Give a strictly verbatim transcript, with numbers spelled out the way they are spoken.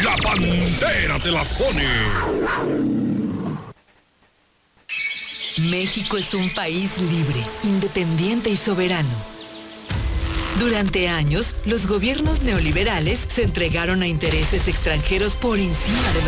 La Pantera te las pone. México es un país libre, independiente y soberano. Durante años, los gobiernos neoliberales se entregaron a intereses extranjeros por encima de los